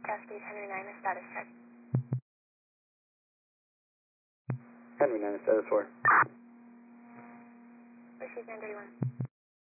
Cascade Henry 9, a status check. Henry 9, status 4. Received 931.